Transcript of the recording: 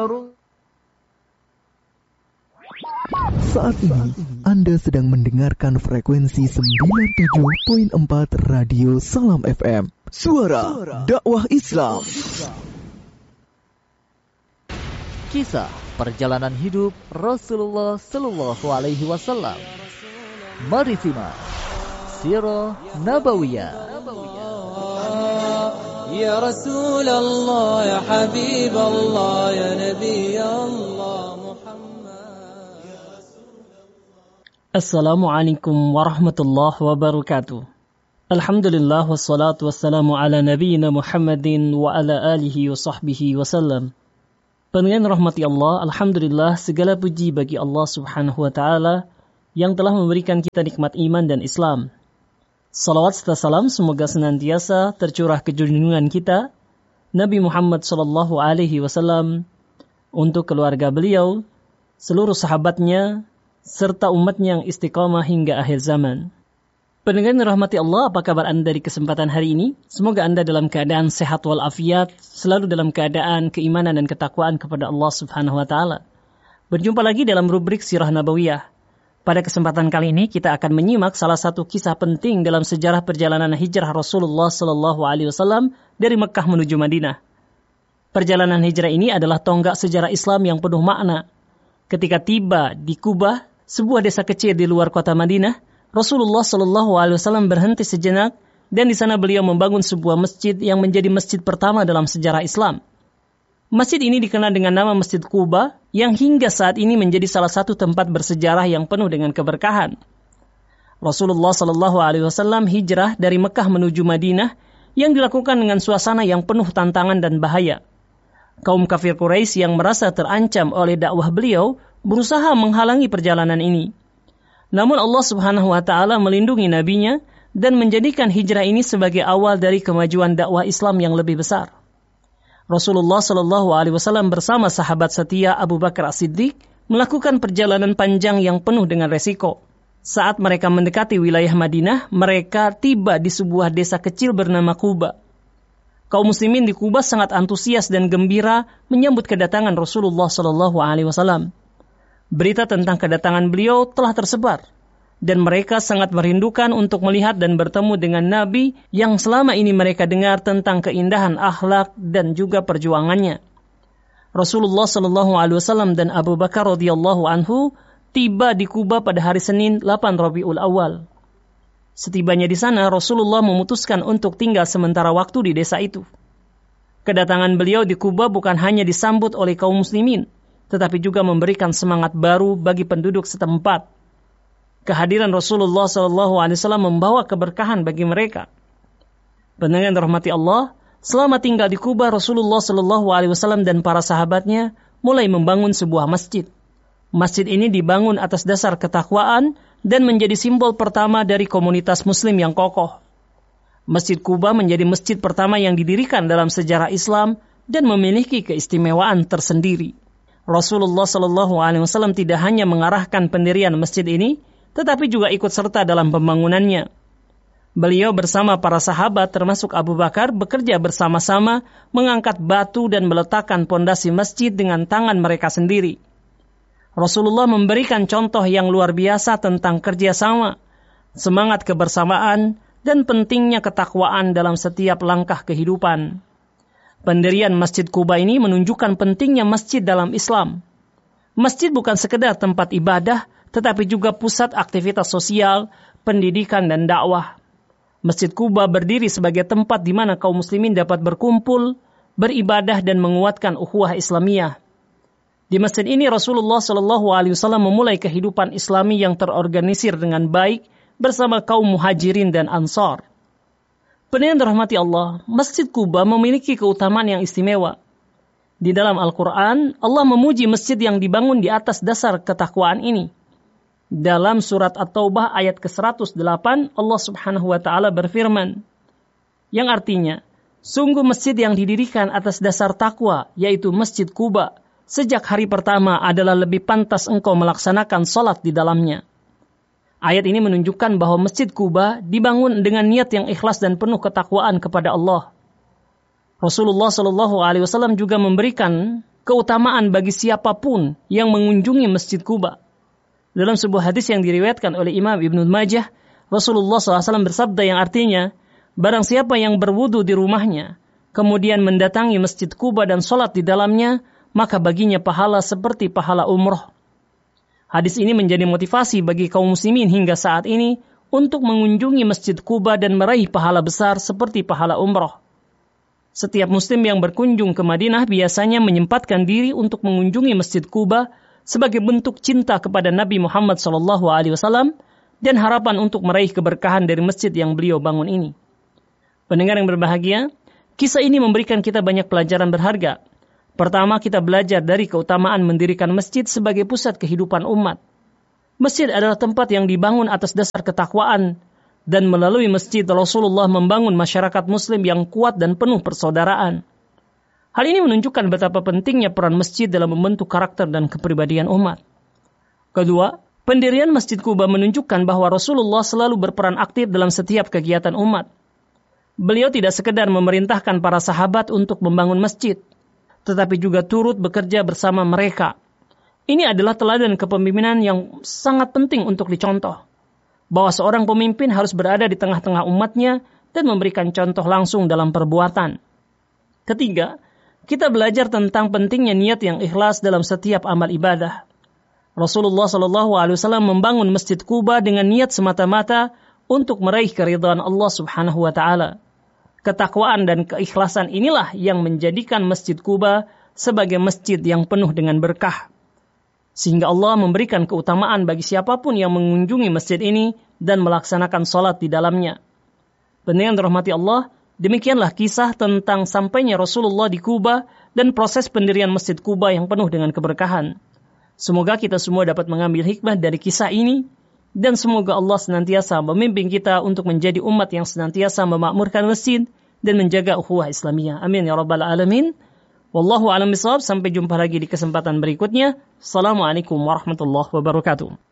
Saat ini Anda sedang mendengarkan frekuensi 97.4 Radio Salam FM. Suara dakwah Islam. Kisah perjalanan hidup Rasulullah Sallallahu Alaihi Wasallam. Mari simak Sirah Nabawiyah. Ya Rasulullah, ya Habiballah, ya Nabi Allah Muhammad. Assalamualaikum warahmatullahi wabarakatuh. Alhamdulillah wassalatu wassalamu ala nabiyyina Muhammadin wa ala alihi wa sahbihi wasallam. Pendengar rahmati Allah, alhamdulillah segala puji bagi Allah Subhanahu wa taala yang telah memberikan kita nikmat iman dan Islam. Salawat serta salam semoga senantiasa tercurah ke junjungan kita Nabi Muhammad sallallahu alaihi wasallam, untuk keluarga beliau, seluruh sahabatnya serta umatnya yang istiqamah hingga akhir zaman. Pendengar yang dirahmati Allah, apa kabar Anda di kesempatan hari ini? Semoga Anda dalam keadaan sehat walafiat, selalu dalam keadaan keimanan dan ketakwaan kepada Allah Subhanahu wa taala. Berjumpa lagi dalam rubrik Sirah Nabawiyah. Pada kesempatan kali ini kita akan menyimak salah satu kisah penting dalam sejarah perjalanan hijrah Rasulullah sallallahu alaihi wasallam dari Mekah menuju Madinah. Perjalanan hijrah ini adalah tonggak sejarah Islam yang penuh makna. Ketika tiba di Kubah, sebuah desa kecil di luar kota Madinah, Rasulullah sallallahu alaihi wasallam berhenti sejenak dan di sana beliau membangun sebuah masjid yang menjadi masjid pertama dalam sejarah Islam. Masjid ini dikenal dengan nama Masjid Quba yang hingga saat ini menjadi salah satu tempat bersejarah yang penuh dengan keberkahan. Rasulullah sallallahu alaihi wasallam hijrah dari Mekah menuju Madinah yang dilakukan dengan suasana yang penuh tantangan dan bahaya. Kaum kafir Quraisy yang merasa terancam oleh dakwah beliau berusaha menghalangi perjalanan ini. Namun Allah Subhanahu wa taala melindungi nabinya dan menjadikan hijrah ini sebagai awal dari kemajuan dakwah Islam yang lebih besar. Rasulullah sallallahu alaihi wasallam bersama sahabat setia Abu Bakar As-Siddiq melakukan perjalanan panjang yang penuh dengan resiko. Saat mereka mendekati wilayah Madinah, mereka tiba di sebuah desa kecil bernama Quba. Kaum muslimin di Quba sangat antusias dan gembira menyambut kedatangan Rasulullah sallallahu alaihi wasallam. Berita tentang kedatangan beliau telah tersebar, dan mereka sangat merindukan untuk melihat dan bertemu dengan Nabi yang selama ini mereka dengar tentang keindahan akhlak dan juga perjuangannya. Rasulullah sallallahu alaihi wasallam dan Abu Bakar radhiyallahu anhu tiba di Quba pada hari Senin 8 Rabiul Awal. Setibanya di sana, Rasulullah memutuskan untuk tinggal sementara waktu di desa itu. Kedatangan beliau di Quba bukan hanya disambut oleh kaum muslimin, tetapi juga memberikan semangat baru bagi penduduk setempat. Kehadiran Rasulullah SAW membawa keberkahan bagi mereka. Pendengar yang dirahmati Allah, selama tinggal di Quba, Rasulullah SAW dan para sahabatnya mulai membangun sebuah masjid. Masjid ini dibangun atas dasar ketakwaan dan menjadi simbol pertama dari komunitas Muslim yang kokoh. Masjid Quba menjadi masjid pertama yang didirikan dalam sejarah Islam dan memiliki keistimewaan tersendiri. Rasulullah SAW tidak hanya mengarahkan pendirian masjid ini, tetapi juga ikut serta dalam pembangunannya. Beliau bersama para sahabat termasuk Abu Bakar bekerja bersama-sama mengangkat batu dan meletakkan pondasi masjid dengan tangan mereka sendiri. Rasulullah memberikan contoh yang luar biasa tentang kerjasama, semangat kebersamaan, dan pentingnya ketakwaan dalam setiap langkah kehidupan. Pendirian Masjid Quba ini menunjukkan pentingnya masjid dalam Islam. Masjid bukan sekedar tempat ibadah, tetapi juga pusat aktivitas sosial, pendidikan, dan dakwah. Masjid Quba berdiri sebagai tempat di mana kaum muslimin dapat berkumpul, beribadah, dan menguatkan ukhuwah Islamiyah. Di masjid ini Rasulullah SAW memulai kehidupan Islami yang terorganisir dengan baik bersama kaum muhajirin dan ansar. Pendengar dirahmati Allah, Masjid Quba memiliki keutamaan yang istimewa. Di dalam Al-Quran, Allah memuji masjid yang dibangun di atas dasar ketakwaan ini. Dalam surat At-Taubah ayat ke-108, Allah Subhanahu wa taala berfirman, yang artinya, sungguh masjid yang didirikan atas dasar takwa, yaitu Masjid Quba, sejak hari pertama adalah lebih pantas engkau melaksanakan salat di dalamnya. Ayat ini menunjukkan bahwa Masjid Quba dibangun dengan niat yang ikhlas dan penuh ketakwaan kepada Allah. Rasulullah SAW juga memberikan keutamaan bagi siapapun yang mengunjungi Masjid Quba. Dalam sebuah hadis yang diriwayatkan oleh Imam Ibnu Majah, Rasulullah SAW bersabda yang artinya, barang siapa yang berwudu di rumahnya, kemudian mendatangi Masjid Quba dan sholat di dalamnya, maka baginya pahala seperti pahala umroh. Hadis ini menjadi motivasi bagi kaum muslimin hingga saat ini untuk mengunjungi Masjid Quba dan meraih pahala besar seperti pahala umroh. Setiap muslim yang berkunjung ke Madinah biasanya menyempatkan diri untuk mengunjungi Masjid Quba sebagai bentuk cinta kepada Nabi Muhammad SAW dan harapan untuk meraih keberkahan dari masjid yang beliau bangun ini. Pendengar yang berbahagia, kisah ini memberikan kita banyak pelajaran berharga. Pertama, kita belajar dari keutamaan mendirikan masjid sebagai pusat kehidupan umat. Masjid adalah tempat yang dibangun atas dasar ketakwaan, dan melalui masjid Rasulullah membangun masyarakat muslim yang kuat dan penuh persaudaraan. Hal ini menunjukkan betapa pentingnya peran masjid dalam membentuk karakter dan kepribadian umat. Kedua, pendirian Masjid Quba menunjukkan bahwa Rasulullah selalu berperan aktif dalam setiap kegiatan umat. Beliau tidak sekedar memerintahkan para sahabat untuk membangun masjid, tetapi juga turut bekerja bersama mereka. Ini adalah teladan kepemimpinan yang sangat penting untuk dicontoh, bahwa seorang pemimpin harus berada di tengah-tengah umatnya dan memberikan contoh langsung dalam perbuatan. Ketiga, kita belajar tentang pentingnya niat yang ikhlas dalam setiap amal ibadah. Rasulullah SAW membangun Masjid Quba dengan niat semata-mata untuk meraih keridhaan Allah Subhanahu wa Ta'ala. Ketakwaan dan keikhlasan inilah yang menjadikan Masjid Quba sebagai masjid yang penuh dengan berkah, sehingga Allah memberikan keutamaan bagi siapapun yang mengunjungi masjid ini dan melaksanakan sholat di dalamnya. Pendengar dirahmati Allah, demikianlah kisah tentang sampainya Rasulullah di Quba dan proses pendirian Masjid Quba yang penuh dengan keberkahan. Semoga kita semua dapat mengambil hikmah dari kisah ini, dan semoga Allah senantiasa memimpin kita untuk menjadi umat yang senantiasa memakmurkan masjid dan menjaga ukhuwah Islamiyah. Amin ya rabbal alamin. Wallahu a'lam bishawab. Sampai jumpa lagi di kesempatan berikutnya. Assalamualaikum warahmatullahi wabarakatuh.